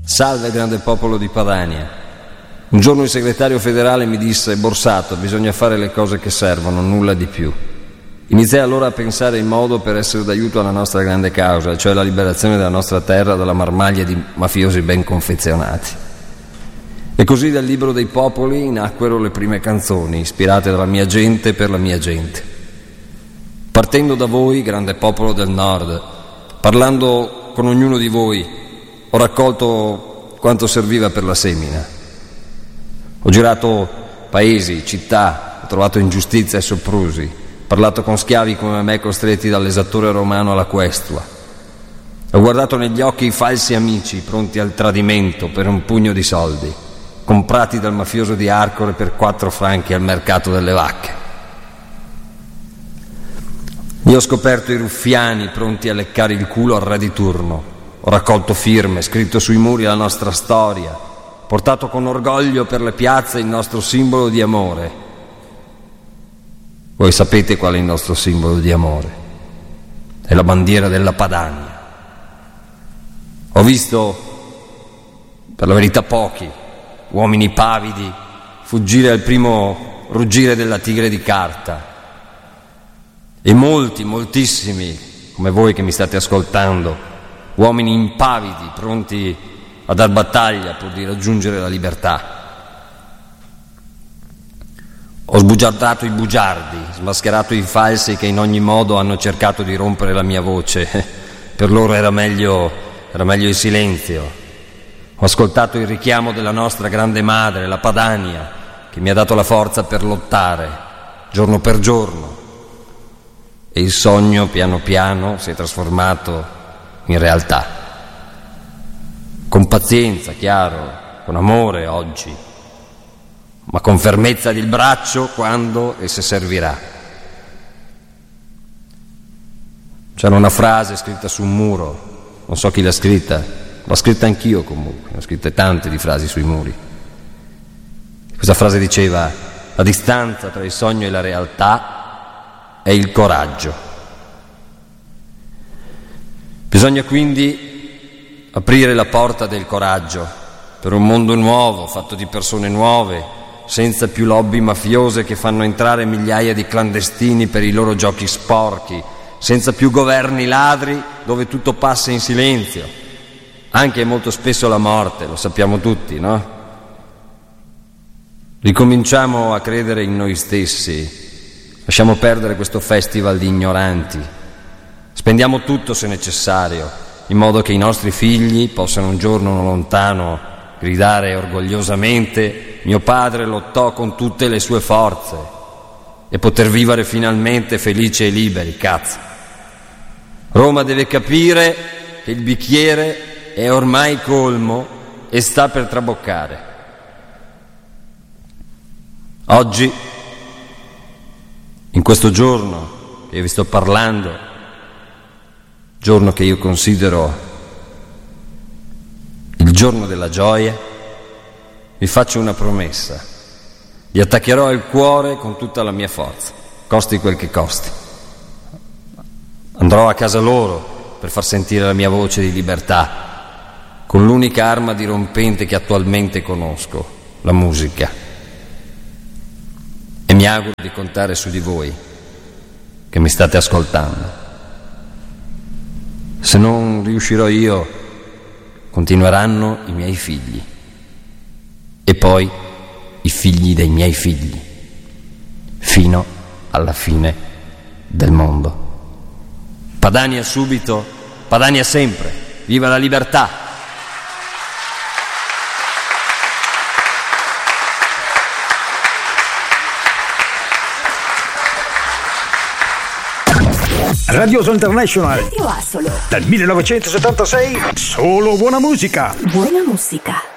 Salve grande popolo di Padania. Un giorno il segretario federale mi disse: Borsato, bisogna fare le cose che servono, nulla di più. Iniziai allora a pensare il modo per essere d'aiuto alla nostra grande causa, cioè la liberazione della nostra terra dalla marmaglia di mafiosi ben confezionati. E così dal libro dei popoli nacquero le prime canzoni, ispirate dalla mia gente per la mia gente. Partendo da voi, grande popolo del nord, parlando con ognuno di voi, ho raccolto quanto serviva per la semina. Ho girato paesi, città, ho trovato ingiustizia e soprusi, parlato con schiavi come me costretti dall'esattore romano alla questua. Ho guardato negli occhi i falsi amici pronti al tradimento per un pugno di soldi, comprati dal mafioso di Arcore per 4 franchi al mercato delle vacche. Io ho scoperto i ruffiani pronti a leccare il culo al re di turno. Ho raccolto firme, scritto sui muri la nostra storia, portato con orgoglio per le piazze il nostro simbolo di amore. Voi sapete qual è il nostro simbolo di amore? È la bandiera della Padania. Ho visto, per la verità pochi, uomini pavidi fuggire al primo ruggire della tigre di carta, e molti, moltissimi, come voi che mi state ascoltando, uomini impavidi, pronti a dar battaglia pur di raggiungere la libertà. Ho sbugiardato i bugiardi, smascherato i falsi che in ogni modo hanno cercato di rompere la mia voce. Per loro era meglio il silenzio. Ho ascoltato il richiamo della nostra grande madre, la Padania, che mi ha dato la forza per lottare, giorno per giorno. E il sogno, piano piano, si è trasformato in realtà. Con pazienza, chiaro, con amore oggi, ma con fermezza del braccio quando e se servirà. C'era una frase scritta su un muro, non so chi l'ha scritta, l'ho scritta anch'io comunque, ne ho scritte tante di frasi sui muri. Questa frase diceva: la distanza tra il sogno e la realtà è il coraggio. Bisogna quindi aprire la porta del coraggio per un mondo nuovo, fatto di persone nuove, senza più lobby mafiose che fanno entrare migliaia di clandestini per i loro giochi sporchi, senza più governi ladri dove tutto passa in silenzio, anche molto spesso la morte, lo sappiamo tutti, no? Ricominciamo a credere in noi stessi, lasciamo perdere questo festival di ignoranti. Spendiamo tutto se necessario, in modo che i nostri figli possano un giorno non lontano gridare orgogliosamente: mio padre lottò con tutte le sue forze, e poter vivere finalmente felici e liberi, cazzo. Roma deve capire che il bicchiere è ormai colmo e sta per traboccare. Oggi, in questo giorno che vi sto parlando, giorno che io considero il giorno della gioia, vi faccio una promessa: vi attaccherò al cuore con tutta la mia forza, costi quel che costi. Andrò a casa loro per far sentire la mia voce di libertà, con l'unica arma dirompente che attualmente conosco, la musica. E mi auguro di contare su di voi che mi state ascoltando. Se non riuscirò io, continueranno i miei figli, e poi i figli dei miei figli, fino alla fine del mondo. Padania subito, Padania sempre. Viva la libertà! Radioso International. Radio Asolo. Dal 1976 solo buona musica. Buona musica.